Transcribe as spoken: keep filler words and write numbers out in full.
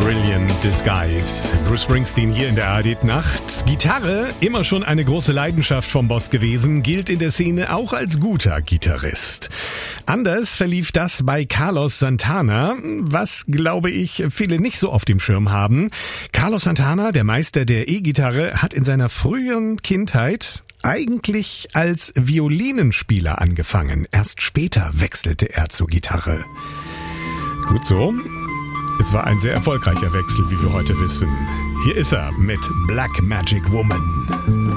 Brilliant Disguise. Bruce Springsteen hier in der A R D-Nacht. Gitarre, immer schon eine große Leidenschaft vom Boss gewesen, gilt in der Szene auch als guter Gitarrist. Anders verlief das bei Carlos Santana, was, glaube ich, viele nicht so auf dem Schirm haben. Carlos Santana, der Meister der E-Gitarre, hat in seiner frühen Kindheit eigentlich als Violinenspieler angefangen. Erst später wechselte er zur Gitarre. Gut so. Es war ein sehr erfolgreicher Wechsel, wie wir heute wissen. Hier ist er mit Black Magic Woman.